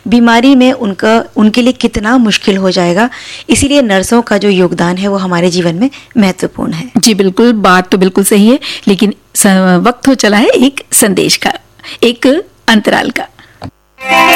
बीमारी में उनके लिए कितना मुश्किल हो जाएगा। इसीलिए नर्सों का जो योगदान है वो हमारे जीवन में महत्वपूर्ण है। जी बिल्कुल, बात तो बिल्कुल सही है, लेकिन वक्त हो चला है एक संदेश का, एक अंतराल का।